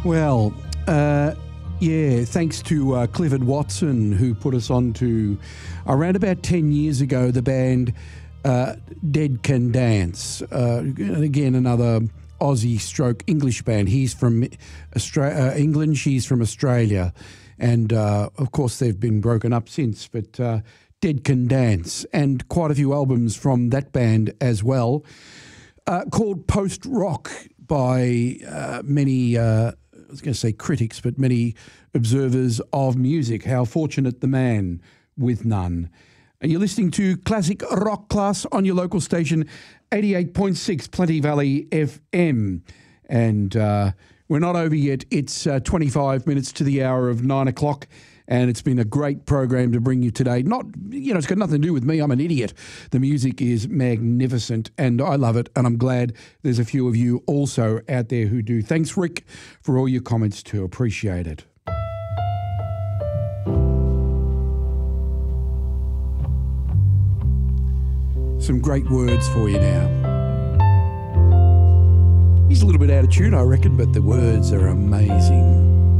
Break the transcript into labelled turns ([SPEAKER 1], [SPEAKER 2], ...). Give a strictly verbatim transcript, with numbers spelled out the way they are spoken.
[SPEAKER 1] Well, uh, yeah, thanks to uh, Clifford Watson, who put us on to, around about ten years ago, the band uh, Dead Can Dance. Uh, and again, another Aussie stroke English band. He's from Austra- uh, England, she's from Australia. And, uh, of course, they've been broken up since, but uh, Dead Can Dance. And quite a few albums from that band as well, uh, called post-rock by uh, many... Uh, I was going to say critics, but many observers of music. How fortunate the man with none. And you're listening to Classic Rock Class on your local station, eighty-eight point six Plenty Valley F M. And uh, we're not over yet. It's uh, twenty-five minutes to the hour of nine o'clock. And it's been a great program to bring you today. Not, you know, it's got nothing to do with me. I'm an idiot. The music is magnificent and I love it. And I'm glad there's a few of you also out there who do. Thanks, Rick, for all your comments too. Appreciate it. Some great words for you now. He's a little bit out of tune, I reckon, but the words are amazing.